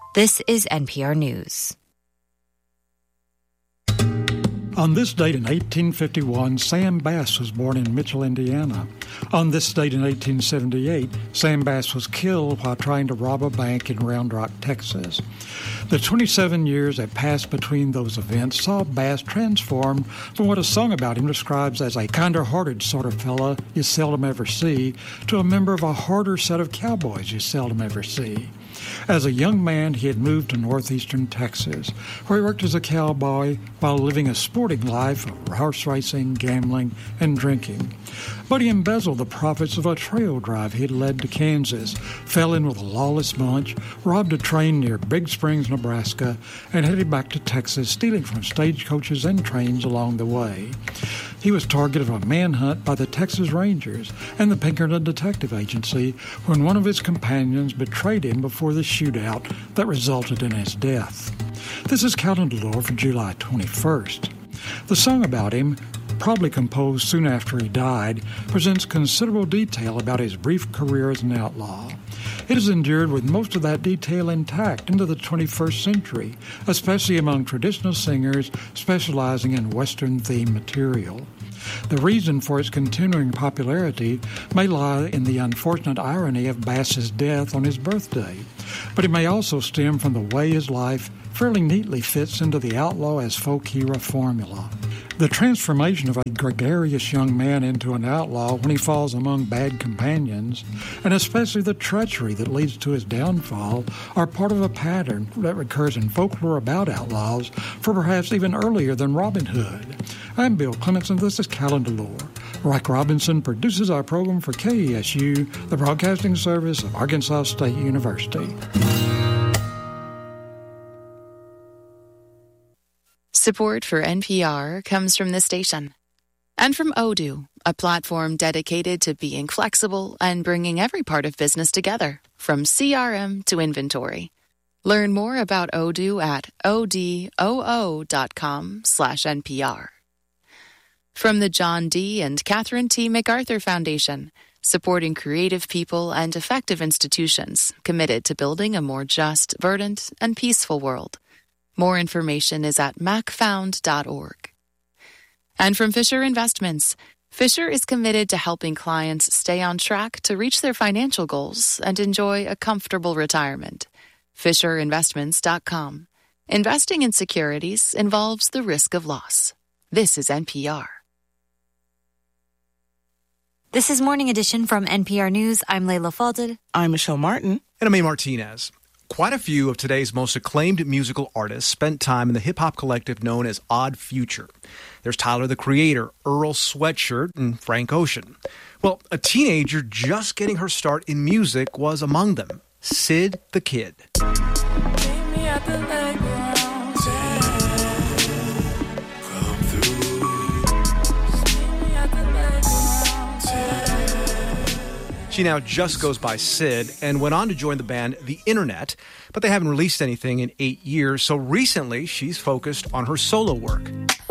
This is NPR News. On this date in 1851, Sam Bass was born in Mitchell, Indiana. On this date in 1878, Sam Bass was killed while trying to rob a bank in Round Rock, Texas. The 27 years that passed between those events saw Bass transformed from what a song about him describes as a kinder-hearted sort of fella you seldom ever see to a member of a harder set of cowboys you seldom ever see. As a young man, he had moved to northeastern Texas, where he worked as a cowboy while living a sporting life of horse racing, gambling, and drinking. But he embezzled the profits of a trail drive he had led to Kansas, fell in with a lawless bunch, robbed a train near Big Springs, Nebraska, and headed back to Texas, stealing from stagecoaches and trains along the way. He was target of a manhunt by the Texas Rangers and the Pinkerton Detective Agency when one of his companions betrayed him before the shootout that resulted in his death. This is Calendar Lore for July 21st. The song about him, probably composed soon after he died, presents considerable detail about his brief career as an outlaw. It has endured with most of that detail intact into the 21st century, especially among traditional singers specializing in Western-themed material. The reason for its continuing popularity may lie in the unfortunate irony of Bass's death on his birthday, but it may also stem from the way his life fairly neatly fits into the outlaw as folk hero formula. The transformation of a gregarious young man into an outlaw when he falls among bad companions, and especially the treachery that leads to his downfall, are part of a pattern that recurs in folklore about outlaws for perhaps even earlier than Robin Hood. I'm Bill Clements, and this is Calendar Lore. Reich Robinson produces our program for KESU, the broadcasting service of Arkansas State University. Support for NPR comes from this station and from Odoo, a platform dedicated to being flexible and bringing every part of business together, from CRM to inventory. Learn more about Odoo at odoo.com/NPR. From the John D. and Catherine T. MacArthur Foundation, supporting creative people and effective institutions committed to building a more just, verdant, and peaceful world. More information is at macfound.org. And from Fisher Investments, Fisher is committed to helping clients stay on track to reach their financial goals and enjoy a comfortable retirement. FisherInvestments.com. Investing in securities involves the risk of loss. This is NPR. This is Morning Edition from NPR News. I'm Layla Falded. I'm Michelle Martin. And I'm A. Martinez. Quite a few of today's most acclaimed musical artists spent time in the hip-hop collective known as Odd Future. There's Tyler, the Creator, Earl Sweatshirt, and Frank Ocean. Well, a teenager just getting her start in music was among them, Syd the Kid. She now just goes by Syd and went on to join the band The Internet, but they haven't released anything in 8 years, so recently she's focused on her solo work.